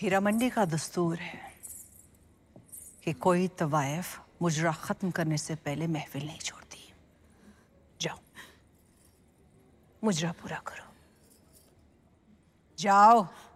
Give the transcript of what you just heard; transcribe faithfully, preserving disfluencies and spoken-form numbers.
हीरा मंडी का दस्तूर है कि कोई तवायफ मुजरा खत्म करने से पहले महफिल नहीं छोड़ती। जाओ मुजरा पूरा करो, जाओ।